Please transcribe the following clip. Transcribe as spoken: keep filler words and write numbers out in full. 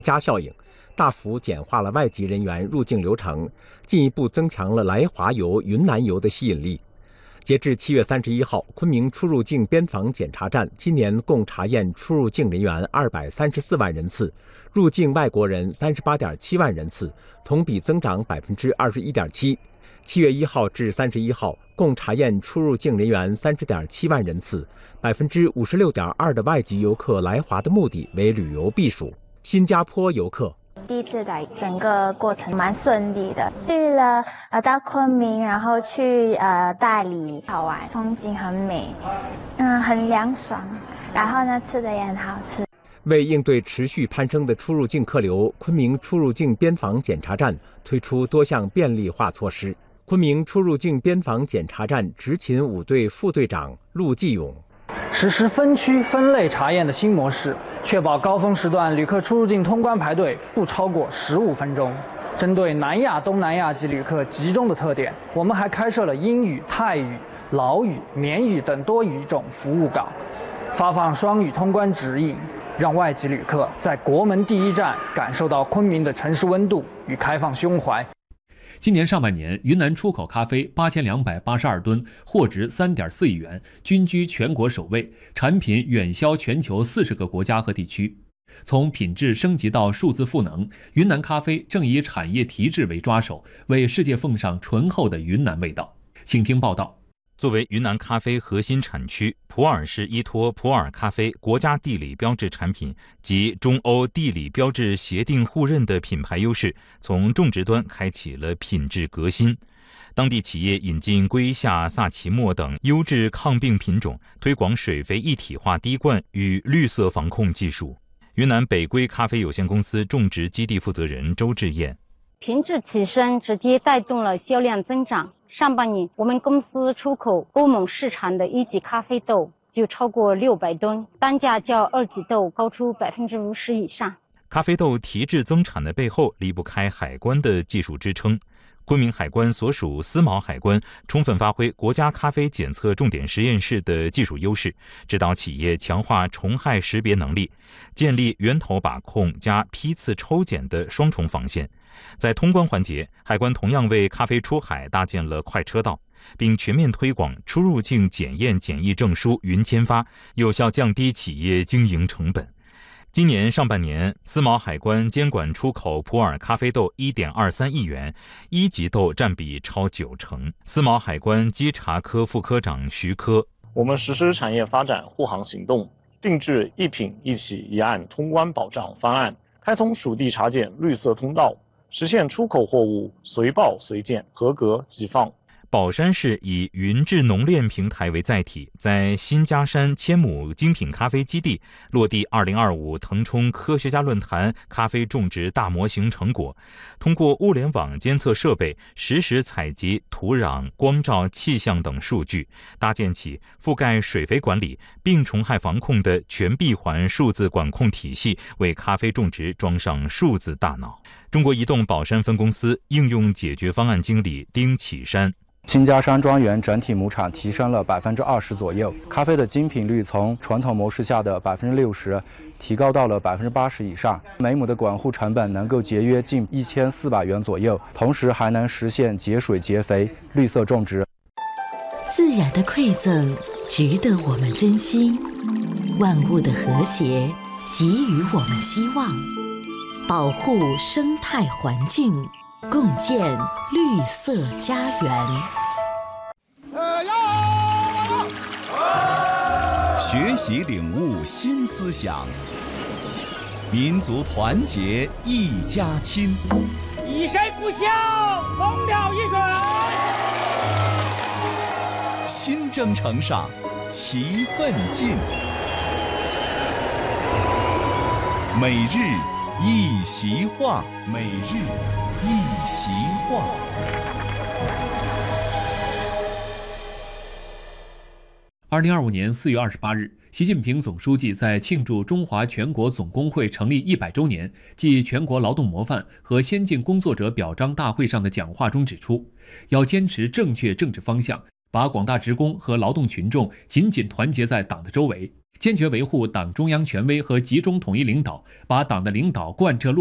加效应，大幅简化了外籍人员入境流程，进一步增强了来华游、云南游的吸引力。截至七月三十一号，昆明出入境边防检查站今年共查验出入境人员二百三十四万人次，入境外国人三十八点七万人次，同比增长百分之二十一点七。七月一号至三十一号，共查验出入境人员三十点七万人次，百分之五十六点二的外籍游客来华的目的为旅游避暑。新加坡游客。 第一次来，整个过程蛮顺利的。去了呃到昆明，然后去呃大理，好玩，风景很美，嗯，很凉爽。然后呢，吃的也很好吃。 为应对持续攀升的出入境客流，昆明出入境边防检查站推出多项便利化措施。昆明出入境边防检查站执勤五队副队长陆继勇。 实施分区分类查验的新模式，确保高峰时段旅客出入境通关排队不超过十五分钟。针对南亚、东南亚籍旅客集中的特点，我们还开设了英语、泰语、老语、缅语等多语种服务岗，发放双语通关指引，让外籍旅客在国门第一站感受到昆明的城市温度与开放胸怀。 今年上半年，云南出口咖啡八千两百八十二吨，货值三点四亿元，均居全国首位，产品远销全球四十个国家和地区。从品质升级到数字赋能，云南咖啡正以产业提质为抓手，为世界奉上醇厚的云南味道。请听报道。 作为云南咖啡核心产区，普洱是依托普洱咖啡国家地理标志产品及中欧地理标志协定互认的品牌优势，从种植端开启了品质革新。当地企业引进瑰夏、萨其墨等优质抗病品种，推广水肥一体化滴灌与绿色防控技术。云南北归咖啡有限公司种植基地负责人周志燕： 品质提升直接带动了销量增长。上半年，我们公司出口欧盟市场的一级咖啡豆就超过六百吨，单价较二级豆高出百分之五十以上。 咖啡豆提质增产的背后，离不开海关的技术支撑。昆明海关所属思茅海关充分发挥国家咖啡检测重点实验室的技术优势，指导企业强化虫害识别能力，建立源头把控加批次抽检的双重防线。在通关环节，海关同样为咖啡出海搭建了快车道，并全面推广出入境检验检疫证书云签发，有效降低企业经营成本。今年上半年，思茅海关监管出口普洱咖啡豆 一点二三亿元，一级豆占比超九成。思茅海关稽查科副科长徐科： 我们实施产业发展护航行动，定制一品一起一案通关保障方案，开通属地查检绿色通道，实现出口货物随报随检，合格即放。 宝山市以云智农链平台为载体，在新家山千亩精品咖啡基地落地二零二五腾冲科学家论坛咖啡种植大模型成果，通过物联网监测设备实时采集土壤、光照、气象等数据，搭建起覆盖水肥管理、病虫害防控的全闭环数字管控体系，为咖啡种植装上数字大脑。中国移动宝山分公司应用解决方案经理丁启山： 新家山庄园整体亩产提升了百分之二十左右，咖啡的精品率从传统模式下的百分之六十提高到了百分之八十以上，每亩的管护成本能够节约近一千四百元左右，同时还能实现节水节肥、绿色种植。 自然的馈赠值得我们珍惜，万物的和谐给予我们希望，保护生态环境，共建绿色家园。 学习领悟新思想，民族团结一家亲。 以身不相，同了一水。 新征程上，齐奋进。每日一席话，每日一席话。 二零二五年四月二十八日，习近平总书记在庆祝中华全国总工会成立一百周年暨全国劳动模范和先进工作者表彰大会上的讲话中指出，要坚持正确政治方向，把广大职工和劳动群众紧紧团结在党的周围， 坚决维护党中央权威和集中统一领导，把党的领导贯彻落